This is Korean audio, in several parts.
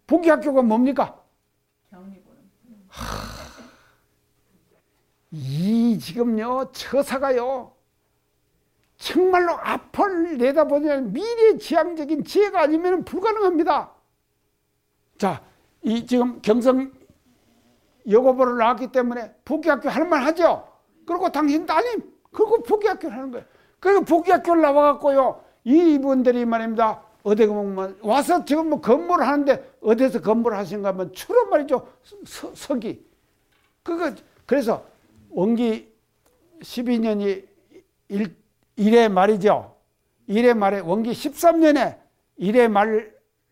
부기학교가 뭡니까? 경리고는. 이 지금요 처사가요 정말로 앞을 내다보면 미래지향적인 지혜가 아니면 불가능합니다. 자, 이 지금 경성 여고보를 나왔기 때문에 부기학교 할 만하죠. 그리고 당신 따님 그리고 부기학교를 하는 거예요. 그리고 부기학교를 나와갖고요 이분들이 말입니다. 어디 보면 와서 지금 뭐 건물을 하는데 어디서 건물을 하신가 하면 주로 말이죠 서기. 그래서 원기 12년이 1회 말이죠. 1회 말에 원기 13년에 1회 말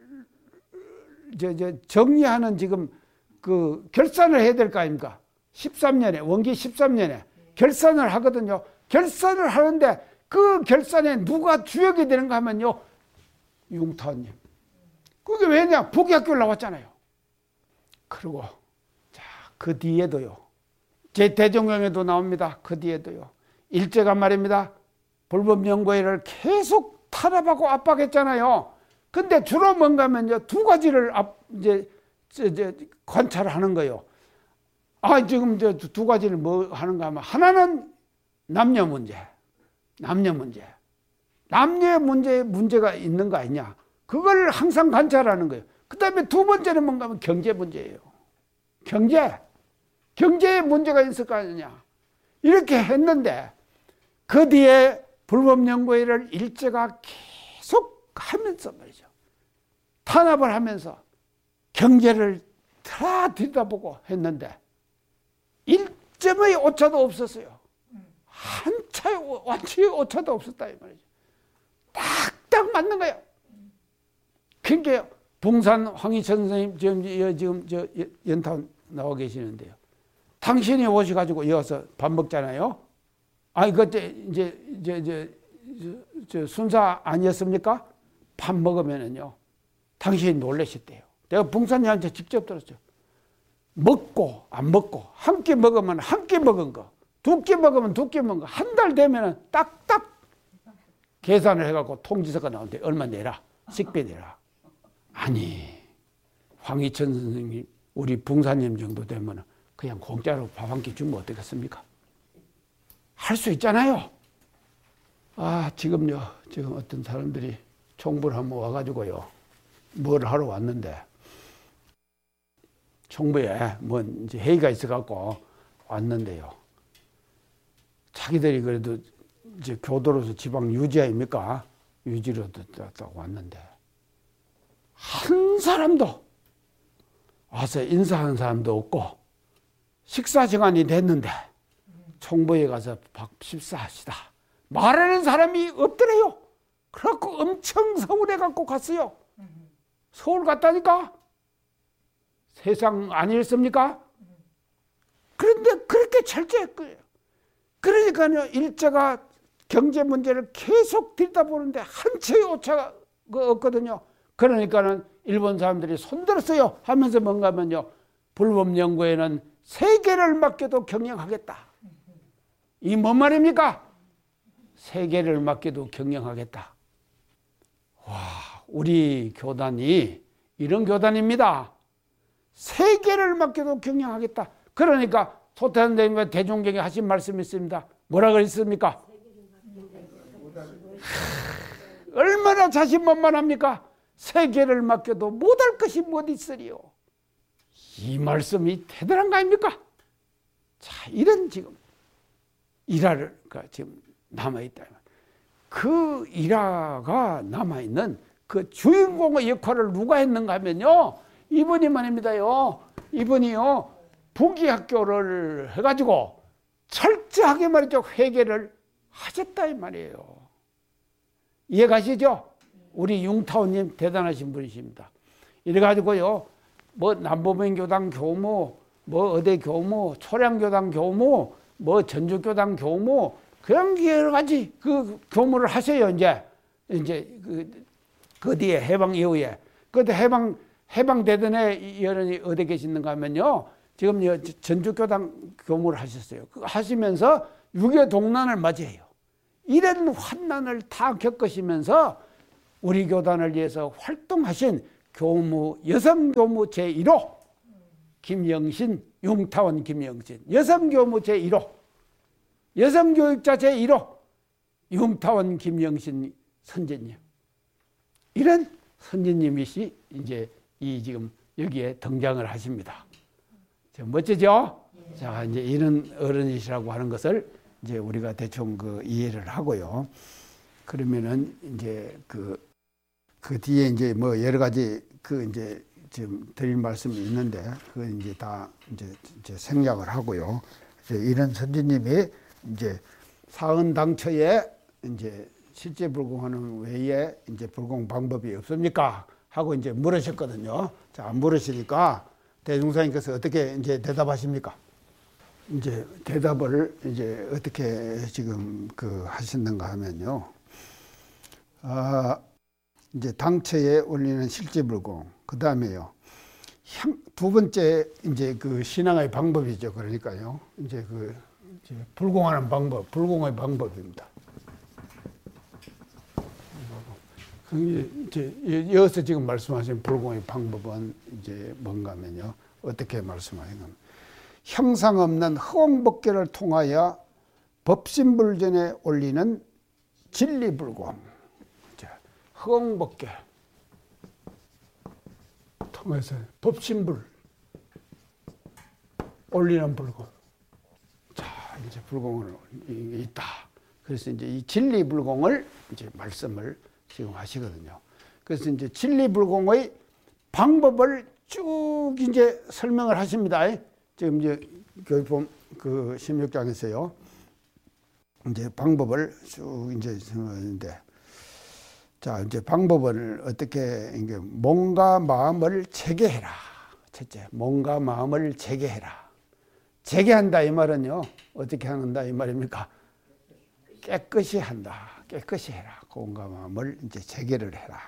정리하는 지금 그 결산을 해야 될 거 아닙니까? 13년에 원기 13년에 결산을 하거든요. 결산을 하는데 그 결산에 누가 주역이 되는가 하면요 융타원님. 그게 왜냐? 부기학교를 나왔잖아요. 그리고 자, 그 뒤에도요. 제 대종경에도 나옵니다. 그 뒤에도요. 일제가 말입니다. 불법연구회를 계속 탄압하고 압박했잖아요. 근데 주로 뭔가 하면요. 두 가지를 이제 관찰을 하는 거예요. 지금 두 가지를 뭐 하는가 하면 하나는 남녀 문제. 남녀의 문제가 있는 거 아니냐. 그걸 항상 관찰하는 거예요. 그 다음에 두 번째는 뭔가 하면 경제 문제예요. 경제에 문제가 있을 거 아니냐. 이렇게 했는데 그 뒤에 불법연구회를 일제가 계속 하면서 말이죠. 탄압을 하면서 경제를 다 들여다보고 했는데 1점의 오차도 없었어요. 완치의 오차도 없었다 이 말이죠. 딱딱 맞는 거예요. 그러니까 봉산 황희천 선생님 지금 연탄 나와 계시는데요. 당신이 오셔가지고 이어서 밥 먹잖아요. 그때 이제 순사 아니었습니까? 밥 먹으면은요. 당신이 놀라셨대요. 내가 봉사님한테 직접 들었죠. 먹고 안 먹고 한 끼 먹으면 한 끼 먹은 거, 두 끼 먹으면 두 끼 먹은 거, 한 달 되면은 딱딱 계산을 해갖고 통지서가 나오는데 얼마 내라, 식비 내라. 아니 황희천 선생님 우리 봉사님 정도 되면은 그냥 공짜로 밥 한 끼 주면 어떻겠습니까? 할 수 있잖아요. 지금 어떤 사람들이 총부를 한번 와가지고요. 뭘 하러 왔는데, 총부에 뭐 이제 회의가 있어갖고 왔는데요. 자기들이 그래도 이제 교도로서 지방 유지 아닙니까? 유지로 됐다고 왔는데, 한 사람도 와서 인사하는 사람도 없고, 식사 시간이 됐는데, 총부에 가서 밥 식사하시다. 말하는 사람이 없더래요. 그래갖고 엄청 서울에 갖고 갔어요. 서울 갔다니까? 세상 아니었습니까? 그런데 그렇게 철저했고요. 그러니까요, 일제가 경제 문제를 계속 들여다보는데 한 채의 오차가 없거든요. 그러니까는 일본 사람들이 손들었어요 하면서 뭔가 하면요, 불법연구회는 세계를 맡겨도 경영하겠다. 이 뭔 말입니까? 세계를 맡겨도 경영하겠다. 와, 우리 교단이 이런 교단입니다. 세계를 맡겨도 경영하겠다. 그러니까 소태선생님과 대종경에 하신 말씀이 있습니다. 뭐라 그랬습니까? 얼마나 자신만만합니까? 세계를 맡겨도 못할 것이 못 있으리요. 이 말씀이 대단한 거 아닙니까? 자, 이런 지금 일화가 지금 남아있다. 그 일화가 남아있는 그 주인공의 역할을 누가 했는가 하면요, 이분이 말입니다요. 이분이요, 부기학교를 해가지고 철저하게 말이죠, 회계를 하셨다 이 말이에요. 이해가시죠? 우리 융타오님 대단하신 분이십니다. 이래가지고요, 뭐 남보명교당 교무, 뭐 어대 교무, 초량교당 교무, 뭐 전주교당 교무, 그런 여러 가지 그 교무를 하세요. 이제 그 뒤에 해방 이후에. 그때 해방되던 여론이 어디 계시는가 하면요, 지금 전주교당 교무를 하셨어요. 하시면서 6.25 동란을 맞이해요. 이런 환난을 다 겪으시면서 우리 교단을 위해서 활동하신 교무, 여성교무 제1호 김영신, 융타원 김영신. 여성교무 제1호, 여성교육자 제1호 융타원 김영신 선생님. 이런 선생님이시 이제 이 지금 여기에 등장을 하십니다. 멋지죠? 자, 이제 이런 어른이시라고 하는 것을 이제 우리가 대충 그 이해를 하고요. 그러면은 이제 그 뒤에 이제 뭐 여러 가지 그 이제 지금 드릴 말씀이 있는데 그 이제 다 이제 생략을 하고요. 이제 이런 선생님이 이제 사은당처에 이제 실제 불공하는 외에 이제 불공 방법이 없습니까? 하고 이제 물으셨거든요. 자, 물으시니까 대중사님께서 어떻게 이제 대답하십니까? 이제 대답을 이제 어떻게 지금 그 하셨는가 하면요. 이제 당처에 올리는 실제불공, 그 다음에요. 두 번째 이제 그 신앙의 방법이죠. 그러니까요. 이제 그 이제 불공하는 방법, 불공의 방법입니다. 이제 여기서 지금 말씀하신 불공의 방법은 이제 뭔가 하면요. 어떻게 말씀하시는 겁니까? 형상 없는 허공법계를 통하여 법신불전에 올리는 진리불공. 허공법계 통해서 법신불 올리는 불공. 자, 이제 불공은 있다. 그래서 이제 이 진리불공을 이제 말씀을 지금 하시거든요. 그래서 이제 진리불공의 방법을 쭉 이제 설명을 하십니다. 지금 이제 교육본 그 16장에서요. 이제 방법을 쭉 이제 설명하는데, 자, 이제 방법을 어떻게, 이게 몸과 마음을 재개해라. 첫째, 몸과 마음을 재개해라. 재개한다 이 말은요, 어떻게 한다 이 말입니까? 깨끗이 한다. 깨끗이 해라. 몸과 마음을 이제 재개를 해라.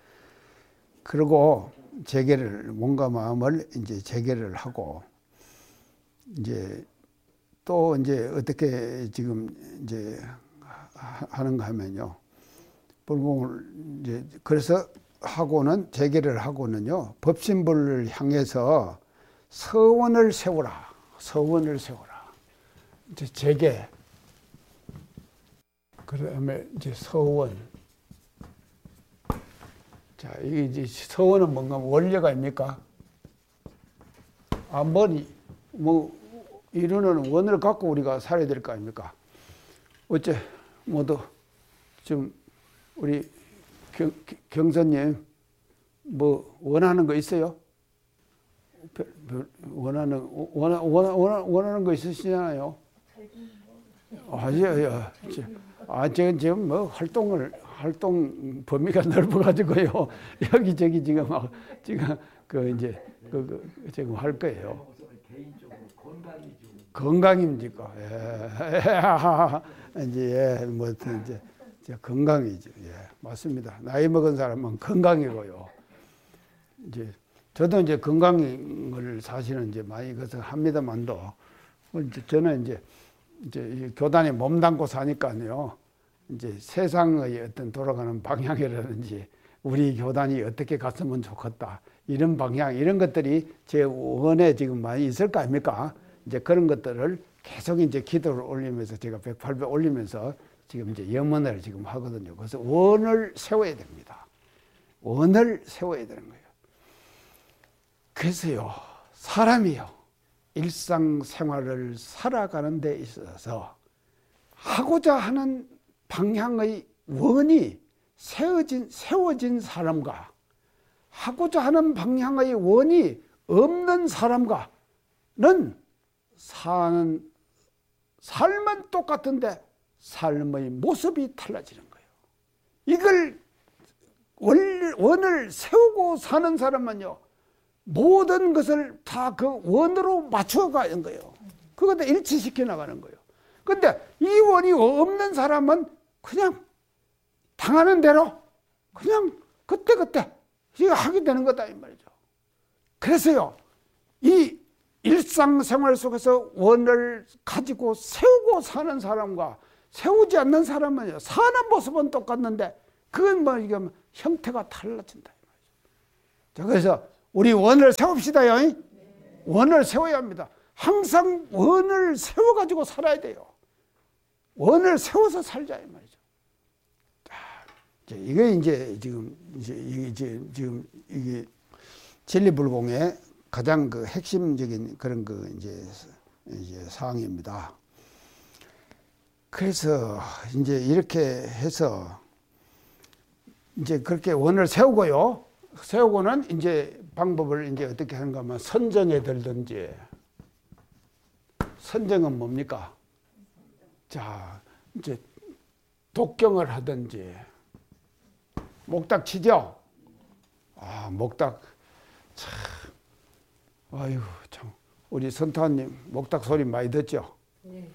그리고 재개를, 몸과 마음을 이제 재개를 하고, 이제 또 이제 어떻게 지금 이제 하는가 하면요. 불공을 이제 그래서 하고는 재개를 하고는요. 법신불을 향해서 서원을 세우라. 서원을 세우라. 이제 재개. 그다음에 이제 서원. 자, 이게 이제 서원은 뭔가 원리가 입니까? 뭐 이루는 원을 갖고 우리가 살아야 될 거 아닙니까? 어째 모두 좀 우리 경선님 뭐 원하는 거 있어요? 원하는 거 있으시잖아요. 제가 지금 뭐 활동 범위가 넓어가지고요. 여기저기 지금 그 이제 지금 할 거예요. 건강입니까? 예. 이제 뭐 이제 건강이죠. 예, 맞습니다. 나이 먹은 사람은 건강이고요. 이제 저도 이제 건강을 사실은 이제 많이 그래서 합니다만도 저는 이제 교단에 몸담고 사니까요. 이제 세상의 어떤 돌아가는 방향이라든지 우리 교단이 어떻게 갔으면 좋겠다 이런 방향 이런 것들이 제 원에 지금 많이 있을 거 아닙니까? 이제 그런 것들을 계속 이제 기도를 올리면서 제가 108배 올리면서 지금 이제 염원을 지금 하거든요. 그래서 원을 세워야 됩니다. 원을 세워야 되는 거예요. 그래서요, 사람이요, 일상생활을 살아가는 데 있어서 하고자 하는 방향의 원이 세워진 사람과 하고자 하는 방향의 원이 없는 사람과는 사는 삶은 똑같은데 삶의 모습이 달라지는 거예요. 이걸 원을 세우고 사는 사람은요, 모든 것을 다 그 원으로 맞춰가는 거예요. 그것도 일치시켜 나가는 거예요. 근데 이 원이 없는 사람은 그냥 당하는 대로 그냥 그때그때 이거 하게 되는 거다 이 말이죠. 그래서요, 이 일상생활 속에서 원을 가지고 세우고 사는 사람과 세우지 않는 사람은요, 사는 모습은 똑같는데 그건 뭐 이게 형태가 달라진다 이 말이죠. 자, 그래서 우리 원을 세웁시다요. 원을 세워야 합니다. 항상 원을 세워가지고 살아야 돼요. 원을 세워서 살자 이 말이죠. 이게 이제 지금 이게 진리불공의 가장 그 핵심적인 그런 그 이제 사항입니다. 그래서 이제 이렇게 해서 이제 그렇게 원을 세우고요. 세우고는 이제 방법을 이제 어떻게 하는가 하면 선정에 들든지. 선정은 뭡니까? 자, 이제 독경을 하든지. 목닥 치죠? 아, 목닥. 참. 아유, 참. 우리 선타님, 목닥 소리 많이 듣죠? 네,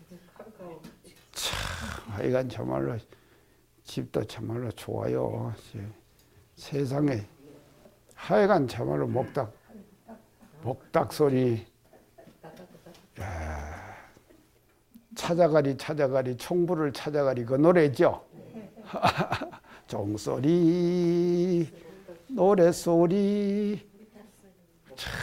참, 하여간 정말로, 집도 정말로 좋아요. 세상에. 하여간 정말로 목닥 소리. 야, 찾아가리, 총부를 찾아가리, 그 노래죠? 종소리, 노래소리. 참.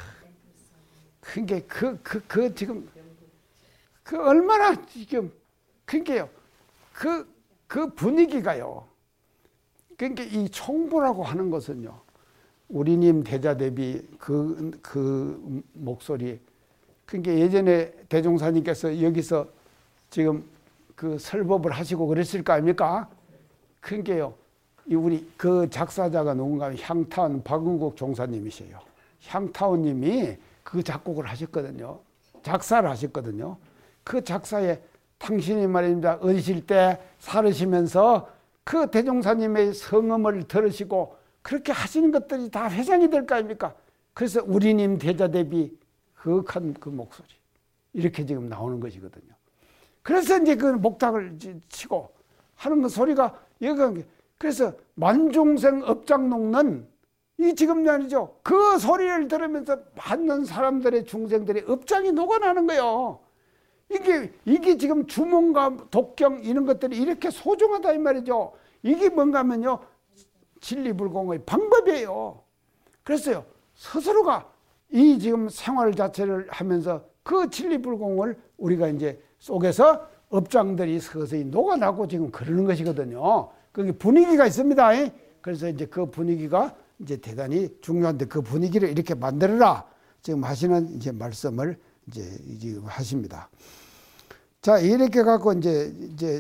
그게 지금 얼마나 지금 그게요. 그 분위기가요. 그러니까 이 총부라고 하는 것은요. 우리님 대자대비 그 목소리. 그러니까 예전에 대종사님께서 여기서 지금 그 설법을 하시고 그랬을 거 아닙니까? 그러니까요. 우리 그 작사자가 누군가 향타운 박은국 종사님이세요. 향타운님이 그 작곡을 하셨거든요. 작사를 하셨거든요. 그 작사에 당신이 말입니다. 어리실 때 살으시면서 그 대종사님의 성음을 들으시고 그렇게 하시는 것들이 다 회상이 될 거 아닙니까? 그래서 우리님 대자대비 거룩한 그 목소리 이렇게 지금 나오는 것이거든요. 그래서 이제 그 목닥을 치고 하는 그 소리가 여기가 그래서 만중생 업장록는 이 지금 말이죠. 그 소리를 들으면서 받는 사람들의 중생들의 업장이 녹아나는 거예요. 이게 지금 주몽과 독경 이런 것들이 이렇게 소중하다 이 말이죠. 이게 뭔가 하면요. 진리불공의 방법이에요. 그래서요. 스스로가 이 지금 생활 자체를 하면서 그 진리불공을 우리가 이제 속에서 업장들이 서서히 녹아나고 지금 그러는 것이거든요. 그게 분위기가 있습니다. 그래서 이제 그 분위기가 이제 대단히 중요한데 그 분위기를 이렇게 만들어라. 지금 하시는 이제 말씀을 이제 지금 하십니다. 자, 이렇게 갖고 이제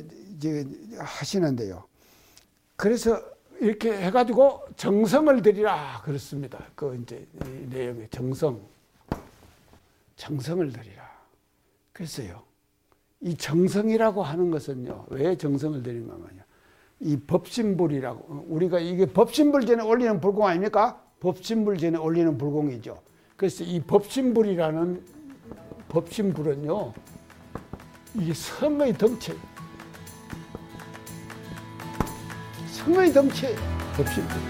하시는데요. 그래서 이렇게 해가지고 정성을 드리라. 그렇습니다. 그 이제 이 내용의 정성을 드리라. 그래서요. 이 정성이라고 하는 것은요. 왜 정성을 드리는가 하면요. 이 법신불이라고 우리가 이게 법신불 전에 올리는 불공 아닙니까? 법신불 전에 올리는 불공이죠. 그래서 이 법신불이라는 법신불은요. 이게 성의 덩체. 성의 덩체 법신불.